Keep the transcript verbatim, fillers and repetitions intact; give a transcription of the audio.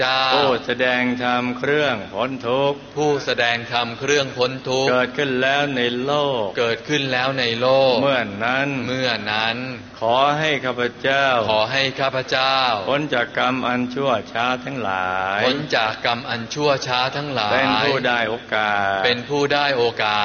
เจ้าผู้แสดงธรรมเครื่องพ้นทุกข์ผู้แสดงธรรมเครื่องพ้นทุกข์เกิดขึ้นแล้วในโลกเกิดขึ้นแล้วในโลกเมื่อนั้นเมื่อนั้นขอให้ข้าพเจ้าขอให้ข้าพเจ้าพ้นจากกรรมอันชั่วช้าทั้งหลายพ้นจากกรรมอันชั่วช้าทั้งหลายเป็นผู้ได้โอกาสเป็นผู้ได้โอกาส